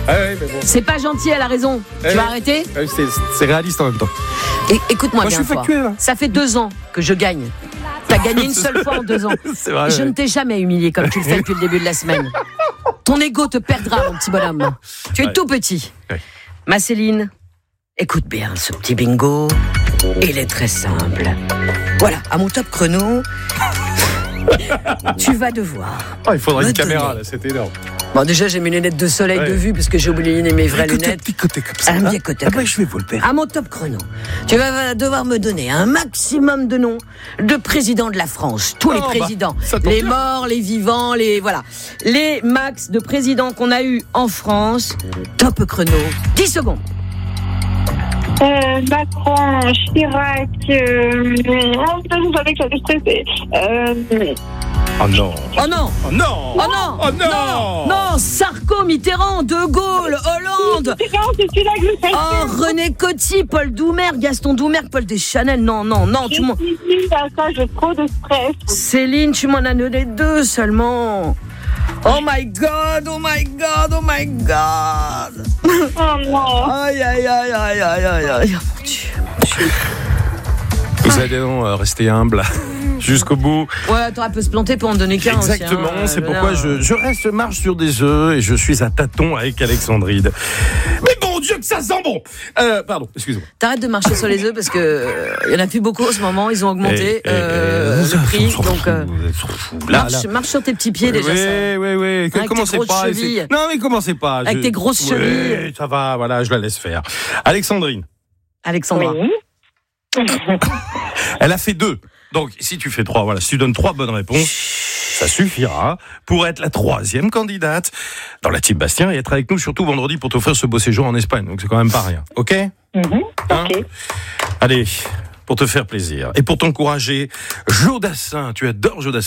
Ouais, mais bon. C'est pas gentil, elle a raison. Tu vas arrêter ? C'est réaliste en même temps. Écoute-moi Moi, bien. je suis factuel, hein. Ça fait 2 ans que je gagne. T'as gagné une seule fois en 2 ans. C'est vrai. Je ne t'ai jamais humilié comme tu le fais depuis le début de la semaine. Ton ego te perdra, mon petit bonhomme. Tu es tout petit. Ouais. Ma Céline, écoute bien ce petit bingo. Il est très simple. Voilà, à mon top chrono, tu vas devoir. Oh, il faudra me une caméra, donner. là, c'est énorme. Bon, déjà, j'ai mes lunettes de soleil de vue parce que j'ai oublié mes vraies lunettes. Picoter comme ça. Un petit côté comme je vais vous le faire. À mon top chrono, tu vas devoir me donner un maximum de noms de présidents de la France. Tous les présidents. ça tombe Les bien. morts, les vivants, voilà. Les max de présidents qu'on a eu en France. Top chrono. 10 secondes. Macron, Chirac, je savais que j'allais stresser. Oh non. Oh non. Oh non. Oh non. Oh non. Non, Sarko, Mitterrand, De Gaulle, Hollande. C'est celui-là que je sais. Oh, René Coty, Paul Doumer, Gaston Doumer, Paul Deschanel. Non, tu m'en... Ça, j'ai trop de stress. Céline, tu m'en as donné 2 seulement. Oh my God, oh my God, oh my God. Oh non. Aïe, aïe, aïe, aïe, aïe, aïe, aïe. Mon Dieu. Vous allez rester humble jusqu'au bout. Ouais, t'aurais pu se planter pour en donner qu'un aussi. Exactement, c'est pourquoi je reste marche sur des œufs et je suis à tâtons avec Alexandrine. Mais bon Dieu que ça sent bon. Pardon, excusez-moi. T'arrêtes de marcher sur les œufs parce que y en a plus beaucoup en ce moment, ils ont augmenté le prix. Donc marche sur tes petits pieds déjà. Oui. Avec Commencez tes grosses pas. chevilles. Non mais commencez pas. Avec tes grosses chevilles. Ça va, voilà, je la laisse faire. Alexandrine. Alexandra. Oui. Elle a fait 2. Donc, si tu fais 3, voilà, si tu donnes 3 bonnes réponses, ça suffira pour être la 3e candidate dans la Team Bastien et être avec nous surtout vendredi pour t'offrir ce beau séjour en Espagne. Donc, c'est quand même pas rien. OK ? Ok. Allez, pour te faire plaisir et pour t'encourager, Joe Dassin. Tu adores Joe Dassin.